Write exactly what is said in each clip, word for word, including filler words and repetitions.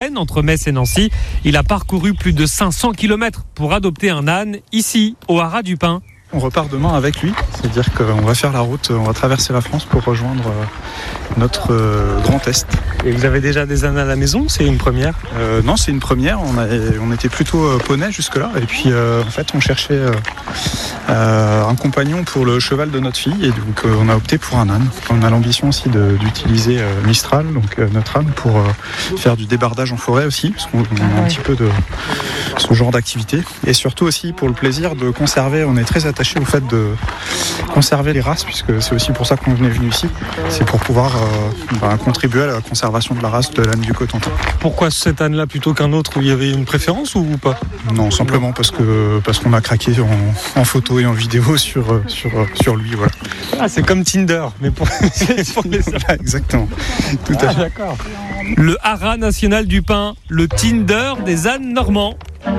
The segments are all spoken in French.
Aisne, entre Metz et Nancy. Il a parcouru plus de cinq cents kilomètres pour adopter un âne, ici, au Haras du Pin. On repart demain avec lui, c'est-à-dire qu'on va faire la route, on va traverser la France pour rejoindre notre Grand Est. Et vous avez déjà des ânes à la maison, c'est une première ? euh, Non, c'est une première, on, a, on était plutôt poney jusque-là, et puis euh, en fait on cherchait euh, euh, un compagnon pour le cheval de notre fille, et donc euh, on a opté pour un âne. On a l'ambition aussi de, d'utiliser euh, Mistral, donc euh, notre âne, pour euh, faire du débardage en forêt aussi, parce qu'on a un petit peu de ce genre d'activité, et surtout aussi pour le plaisir de conserver, on est très attaché au fait de conserver les races, puisque c'est aussi pour ça qu'on est venu ici, c'est pour pouvoir euh, bah, contribuer à la conservation de la race de l'âne du Cotentin. Pourquoi cet âne-là plutôt qu'un autre, où il y avait une préférence ou pas ? Non, simplement parce que parce qu'on a craqué en, en photo et en vidéo sur sur sur lui, voilà. Ah, c'est comme Tinder, mais pour, pour les ânes. Voilà, exactement. Tout à Ah, fait. d'accord. Le Haras national du Pin, le Tinder des ânes normands.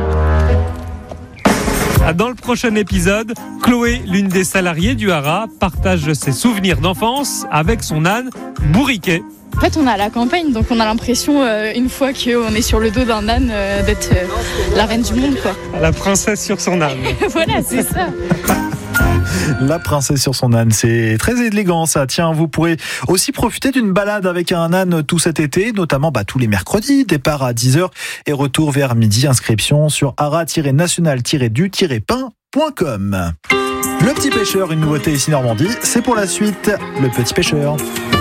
Dans le prochain épisode, Chloé, l'une des salariées du Haras, partage ses souvenirs d'enfance avec son âne Bourriquet. En fait, on est à la campagne, donc on a l'impression, euh, une fois qu'on est sur le dos d'un âne, euh, d'être euh, la reine du monde, quoi. La princesse sur son âne. Voilà, c'est ça. La princesse sur son âne, c'est très élégant ça. Tiens, vous pourrez aussi profiter d'une balade avec un âne tout cet été, notamment bah, tous les mercredis, départ à dix heures et retour vers midi. Inscription sur haras tiret national tiret du tiret pin point com. Le Petit Pêcheur, une nouveauté ici Normandie, c'est pour la suite, Le Petit Pêcheur.